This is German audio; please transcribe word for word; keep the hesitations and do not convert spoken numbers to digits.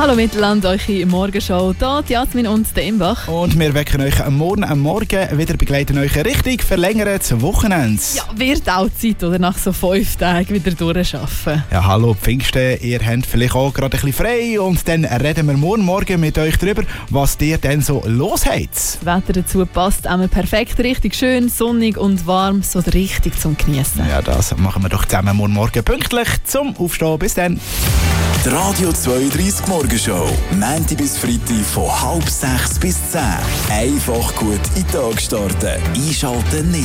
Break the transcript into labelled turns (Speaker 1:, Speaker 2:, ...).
Speaker 1: Hallo Mittelland, eure Morgenshow. Hier die Jasmin und der Imbach.
Speaker 2: Und wir wecken euch am Morgen, am Morgen wieder begleiten euch richtig verlängertes Wochenende.
Speaker 1: Ja, wird auch Zeit, oder? Nach so fünf Tagen wieder durcharbeiten.
Speaker 2: Ja, hallo Pfingsten, ihr habt vielleicht auch gerade ein bisschen frei und dann reden wir morgen Morgen mit euch darüber, was ihr denn so los habt.
Speaker 1: Das Wetter dazu passt einmal perfekt, richtig schön, sonnig und warm, so richtig zum Genießen.
Speaker 2: Ja, das machen wir doch zusammen morgen Morgen pünktlich zum Aufstehen. Bis dann.
Speaker 3: Die Radio zweiunddreißig Morgenshow. Montag bis Freitag von halb sechs bis zehn. Einfach gut in den Tag starten. Einschalten nicht.